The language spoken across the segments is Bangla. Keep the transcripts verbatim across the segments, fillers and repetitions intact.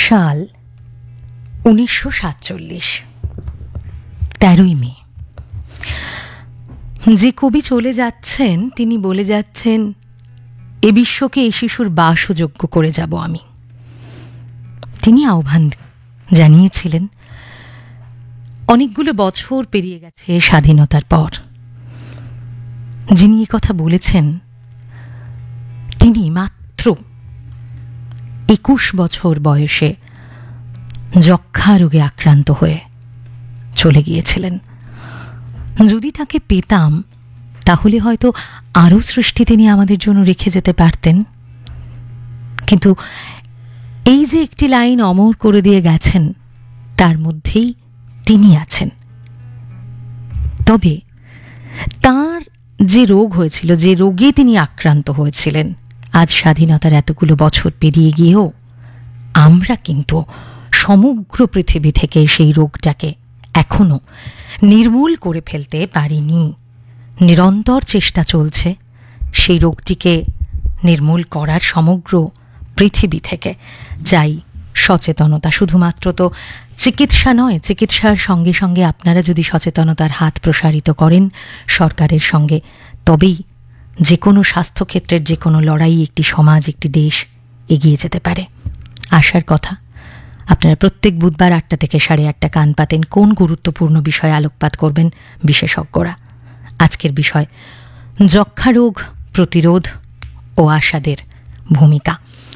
সাল উনিশশো সাতচল্লিশ তেরোই মে। যে কবি চলে যাচ্ছেন তিনি বলে যাচ্ছেন, এ বিশ্বকে এ শিশুর বাসযোগ্য করে যাব আমি। তিনি আহ্বান জানিয়েছিলেন। অনেকগুলো বছর পেরিয়ে গেছে স্বাধীনতার পর। যিনি এ কথা বলেছেন তিনি মাত্র একুশ বছর বয়সে যক্ষা রোগে আক্রান্ত হয়ে চলে গিয়েছিলেন। যদি তাকে পেতাম তাহলে হয়তো আরও সৃষ্টি তিনি আমাদের জন্য রেখে যেতে পারতেন। কিন্তু এই যে একটি লাইন অমর করে দিয়ে গেছেন, তার মধ্যেই তিনি আছেন। তবে তার যে রোগ হয়েছিল, যে রোগে তিনি আক্রান্ত হয়েছিলেন, আজ স্বাধীনতার এতগুলো বছর পেরিয়ে গিয়েও আমরা কিন্তু সমগ্র পৃথিবী থেকে সেই রোগটাকে এখনো নির্মূল করে ফেলতে পারিনি। নিরন্তর চেষ্টা চলছে সেই রোগটিকে নির্মূল করার সমগ্র পৃথিবী থেকে। চাই সচেতনতা। শুধুমাত্র তো চিকিৎসা নয়, চিকিৎসার সঙ্গে সঙ্গে আপনারা যদি সচেতনতার হাত প্রসারিত করেন সরকারের সঙ্গে, তবেই যে কোনো স্বাস্থ্যক্ষেত্রের যে কোনো লড়াই একটি সমাজ, একটি দেশ এগিয়ে যেতে পারে। আশার কথা আপনারা প্রত্যেক বুধবার আটটা থেকে সাড়ে আটটা কান পাতেন। কোন গুরুত্বপূর্ণ বিষয়ে আলোকপাত করবেন বিশেষজ্ঞরা? আজকের বিষয় যক্ষা রোগ প্রতিরোধ ও আশাদের ভূমিকা।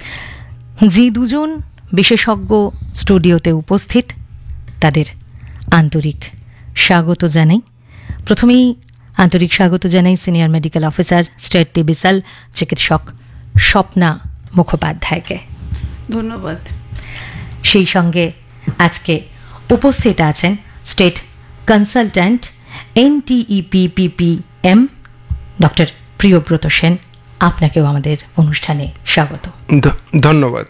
যে দুজন বিশেষজ্ঞ স্টুডিওতে উপস্থিত তাদের আন্তরিক স্বাগত জানাই। প্রথমেই আন্তরিক স্বাগত জানাই senior medical officer state TB sell চিকিৎসক স্বপ্না মুখোপাধ্যায়কে। ধন্যবাদ। সেই সঙ্গে আজকে উপস্থিত আছেন state consultant এনটিইপিপিপিএম doctor Priyabrata Sen. আপনাকেও আমাদের অনুষ্ঠানে স্বাগত। ধন্যবাদ।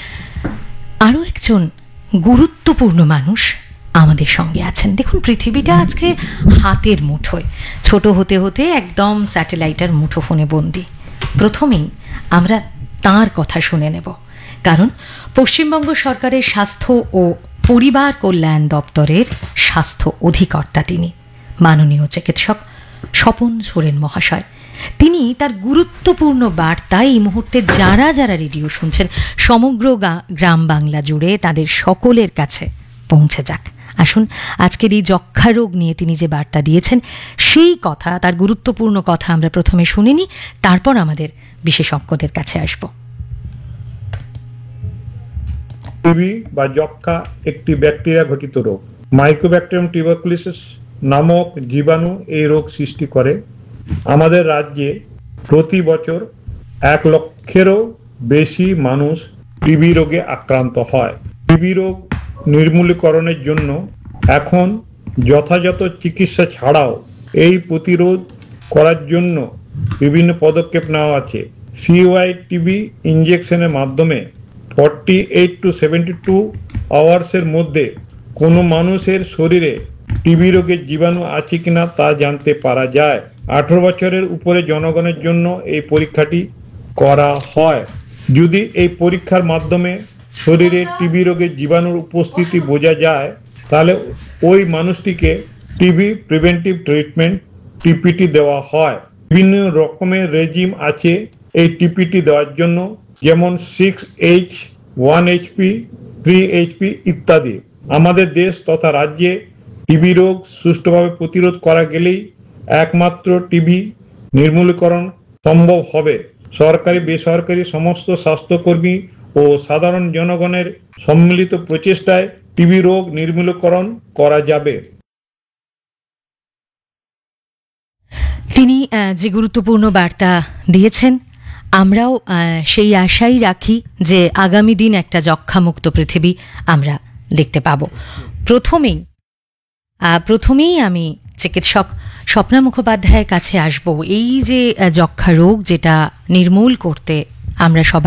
আরও একজন গুরুত্বপূর্ণ মানুষ আমাদের সঙ্গে আছেন। দেখুন, পৃথিবীটা আজকে হাতের মুঠোয়, ছোট হতে হতে একদম স্যাটেলাইটের মুঠোফোনে বন্দি। প্রথমেই আমরা তার কথা শুনে নেব, কারণ পশ্চিমবঙ্গ সরকারের স্বাস্থ্য ও পরিবার কল্যাণ দপ্তরের স্বাস্থ্য অধিকর্তা তিনি, মাননীয় চিকিৎসক স্বপন সোরেন মহাশয়। তিনি তার গুরুত্বপূর্ণ বার্তা এই মুহূর্তে যারা যারা রেডিও শুনছেন সমগ্র গ্রাম বাংলা জুড়ে তাদের সকলের কাছে পৌঁছে যাক। আসুন আজকের এই যক্ষা রোগ নিয়ে তিনি যে বার্তা দিয়েছেন সেই কথা, তার গুরুত্বপূর্ণ কথা আমরা প্রথমে শুনে নিই, তারপর আমাদের বিশেষজ্ঞদের কাছে আসব। টিবি বা যক্ষা একটি ব্যাকটেরিয়া ঘটিত রোগ। মাইক্রোব্যাকটেরিয়াম টিউবারকুলোসিস নামক জীবাণু এই রোগ সৃষ্টি করে। আমাদের রাজ্যে প্রতি বছর এক লক্ষেরও বেশি মানুষ টিবি রোগে আক্রান্ত হয়। টিবি রোগ নির্মূলীকরণের জন্য এখন যথাযথ চিকিৎসা ছাড়াও এই প্রতিরোধ করার জন্য বিভিন্ন পদক্ষেপ নেওয়া আছে। সিওয়াই টিবি ইঞ্জেকশনের মাধ্যমে forty eight two seventy two আওয়ার্সের মধ্যে কোনো মানুষের শরীরে টিবি রোগের জীবাণু আছে কিনা তা জানতে পারা যায়। আঠারো বছরের উপরে জনগণের জন্য এই পরীক্ষাটি করা হয়। যদি এই পরীক্ষার মাধ্যমে শরীরে টিবি রোগের জীবাণুর উপস্থিতি বোঝা যায়, তাহলে ওই মানুষটিকে টিবি প্রিভেন্টিভ ট্রিটমেন্ট টিপিটি দেওয়া হয়। বিভিন্ন রকমের রেজিম আছে এই টিপিটি দেওয়ার জন্য, যেমন six H, one HP, three HP ইত্যাদি। আমাদের দেশ তথা রাজ্যে টিবি রোগ সুষ্ঠুভাবে প্রতিরোধ করা গেলেই একমাত্র টিবি নির্মূলীকরণ সম্ভব হবে। সরকারি বেসরকারি সমস্ত স্বাস্থ্যকর্মী ও সাধারণ জনগণের সম্মিলিত প্রচেষ্টায় টিবি রোগ নির্মূলীকরণ করা যাবে। তিনি যে গুরুত্বপূর্ণ বার্তা দিয়েছেন, আমরাও সেই আশাই রাখি যে আগামী দিন একটা যক্ষামুক্ত পৃথিবী আমরা দেখতে পাব। প্রথমেই প্রথমেই আমি চিকিৎসক স্বপ্না মুখোপাধ্যায়ের কাছে আসব। এই যে যক্ষা রোগ, যেটা নির্মূল করতে আমরা সবাই